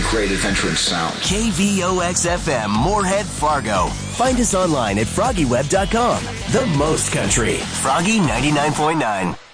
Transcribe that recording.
great adventurous sound. KVOX-FM, Moorhead, Fargo. Find us online at FroggyWeb.com. The most country. Froggy 99.9.